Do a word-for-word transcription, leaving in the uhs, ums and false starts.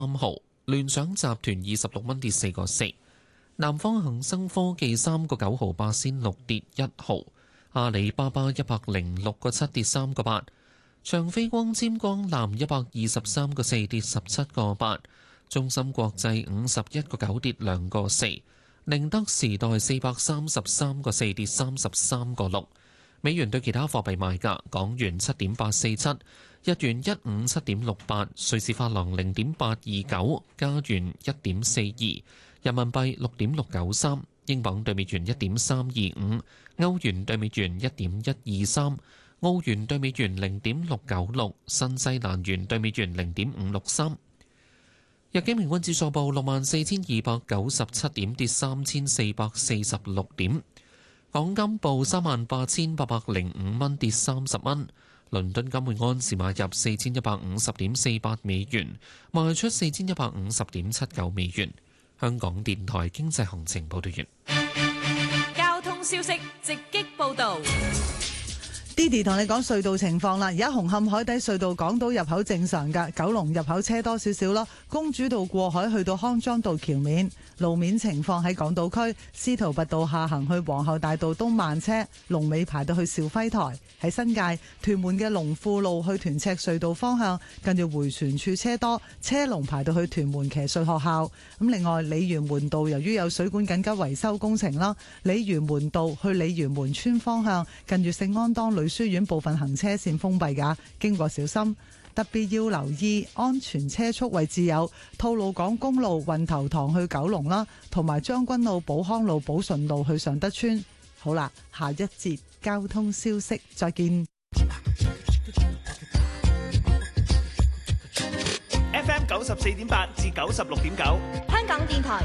三毫，聯想集團二十六蚊跌四個四，南方恒生科技三個九毫八仙六跌一毫，阿里巴巴一百零六個七跌三個八，長飛光纖光纜一百二十三個四跌十七個八，中芯國際五十一個九跌兩個四，寧德時代四百三十三個四跌三十三個六。美元對其他貨幣賣價：港元七點八四七，日元一五七點六八，瑞士法郎零點八二九，加元一點四二，人民幣六點六九三，英鎊對美元一點三二五，歐元對美元一點一二三，澳元對美元零點六九六，新西蘭元對美元零點五六三。日經平均指數報六萬四千二百九十七點，跌三千四百四十六點。港金報三萬八千八百零五蚊，跌三十蚊。倫敦金每安士買入四千一百五十點四八美元，賣出四千一百五十點七九美元。香港電台經濟行情報道完。 交通消息直擊報導。 Didi 同你講隧道情況啦，而家紅磡海底隧道港島入口正常㗎，九龍入口車多少少咯。公主道過海去到康莊道橋面，路面情況喺港島區司徒拔道下行去皇后大道東慢車，龍尾排到去肇輝台。喺新界屯門嘅龍富路去屯赤隧道方向，近住迴旋處車多，車龍排到去屯門騎術學校。咁另外鯉魚門道由於有水管緊急維修工程啦，鯉魚門道去鯉魚門村方向，近住聖安當女書院部分行車線封閉㗎，經過小心。特別要留意安全車速位置有吐露港公路運頭塘去九龍啦，同埋將軍澳寶康路寶順路去尚德村。好啦，下一節交通消息，再見。 F M 九十四點八至九十六點九， 香港電台